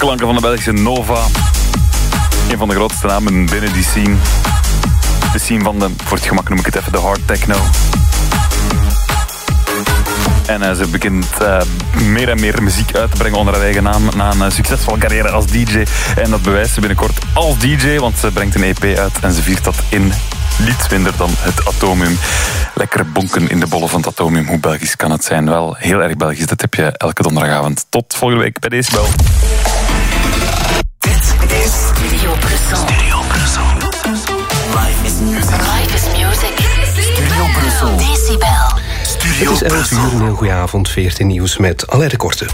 klanken van de Belgische Nova. Een van de grootste namen binnen die scene. De scene van de, voor het gemak noem ik het even, de hard techno. En ze begint meer en meer muziek uit te brengen onder haar eigen naam na een succesvolle carrière als DJ. En dat bewijst ze binnenkort als DJ, want ze brengt een EP uit en ze viert dat in niets minder dan het Atomium. Lekker bonken in de bollen van het Atomium. Hoe Belgisch kan het zijn? Wel heel erg Belgisch. Dat heb je elke donderdagavond. Tot volgende week bij Decibel. Dit is Studio Brussel. Studio Brussel. Life is music. Life is music. Studio Brussel. Decibel. Het is 11 uur, een heel goede avond. 14 nieuws met Alain de Korte.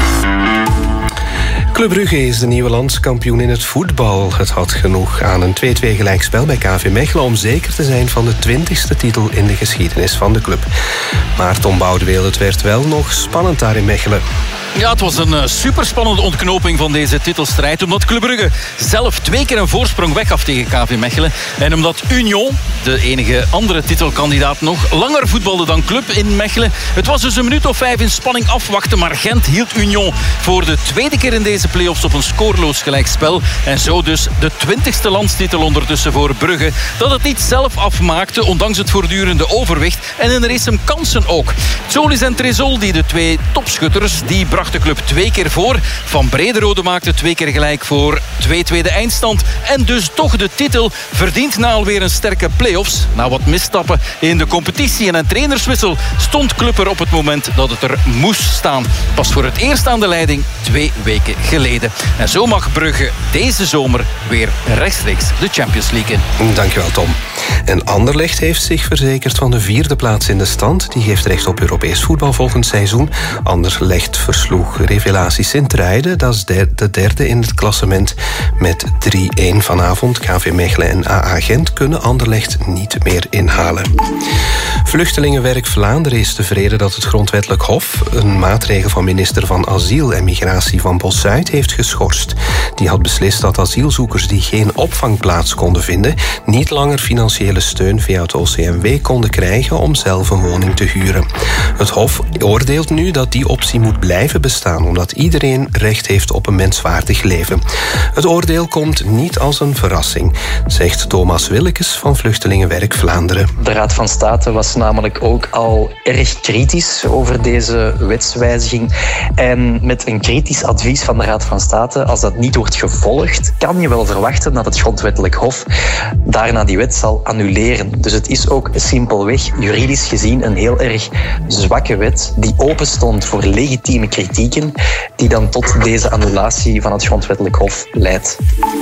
Club Brugge is de nieuwe landskampioen in het voetbal. Het had genoeg aan een 2-2 gelijkspel bij KV Mechelen om zeker te zijn van de 20e titel in de geschiedenis van de club. Maar Tom Boudeweel, het werd wel nog spannend daar in Mechelen. Ja, het was een superspannende ontknoping van deze titelstrijd. Omdat Club Brugge zelf 2 keer een voorsprong weggaf tegen KV Mechelen. En omdat Union, de enige andere titelkandidaat, nog langer voetbalde dan Club in Mechelen. Het was dus een minuut of 5 in spanning afwachten. Maar Gent hield Union voor de 2e keer in deze play-offs op een scoreloos gelijkspel. En zo dus de 20e landstitel ondertussen voor Brugge. Dat het niet zelf afmaakte, ondanks het voortdurende overwicht. En in de race hem kansen ook. Solis en Trezol, die de 2 topschutters, die bracht de club 2 keer voor. Van Brederode maakte 2 keer gelijk voor 2-2 de eindstand. En dus toch de titel verdient na alweer een sterke play-offs. Na wat misstappen in de competitie en een trainerswissel stond Club er op het moment dat het er moest staan. Pas voor het eerst aan de leiding 2 weken geleden. En zo mag Brugge deze zomer weer rechtstreeks de Champions League in. Dankjewel, Tom. En Anderlecht heeft zich verzekerd van de 4e plaats in de stand. Die geeft recht op Europees voetbal volgend seizoen. Anderlecht versloeg Revelatie Sint-Truiden. Dat is de 3e in het klassement met 3-1 vanavond. KV Mechelen en AA Gent kunnen Anderlecht niet meer inhalen. Vluchtelingenwerk Vlaanderen is tevreden dat het Grondwettelijk Hof een maatregel van minister van Asiel en Migratie van Bos-Zuid heeft geschorst. Die had beslist dat asielzoekers die geen opvangplaats konden vinden niet langer financiële steun via het OCMW konden krijgen om zelf een woning te huren. Het Hof oordeelt nu dat die optie moet blijven bestaan, omdat iedereen recht heeft op een menswaardig leven. Het oordeel komt niet als een verrassing, zegt Thomas Willekes van Vluchtelingenwerk Vlaanderen. De Raad van State was namelijk ook al erg kritisch over deze wetswijziging. En met een kritisch advies van de Raad van State, als dat niet wordt gevolgd, kan je wel verwachten dat het Grondwettelijk Hof daarna die wet zal annuleren. Dus het is ook simpelweg juridisch gezien een heel erg zwakke wet die open stond voor legitieme kritieken, die dan tot deze annulatie van het Grondwettelijk Hof leidt.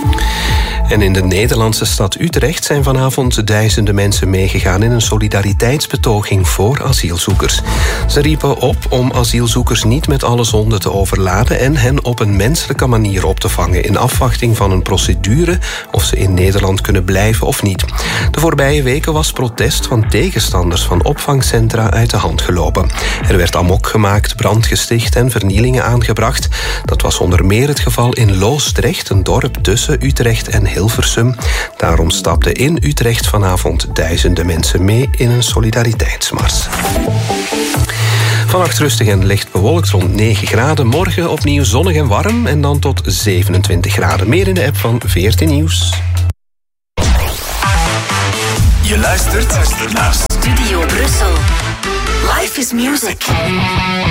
En in de Nederlandse stad Utrecht zijn vanavond duizenden mensen meegegaan in een solidariteitsbetoging voor asielzoekers. Ze riepen op om asielzoekers niet met alle zonden te overladen en hen op een menselijke manier op te vangen in afwachting van een procedure of ze in Nederland kunnen blijven of niet. De voorbije weken was protest van tegenstanders van opvangcentra uit de hand gelopen. Er werd amok gemaakt, brand gesticht en vernielingen aangebracht. Dat was onder meer het geval in Loosdrecht, een dorp tussen Utrecht en Hilversum. Daarom stapten in Utrecht vanavond duizenden mensen mee in een solidariteitsmars. Vannacht rustig en licht bewolkt rond 9 graden. Morgen opnieuw zonnig en warm en dan tot 27 graden. Meer in de app van 14 Nieuws. Je luistert naar Studio Brussel. Life is music.